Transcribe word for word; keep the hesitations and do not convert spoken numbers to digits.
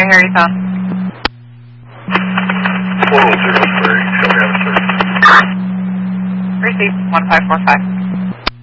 Harry phone. four oh zero three, show me how to search. Received one five four five.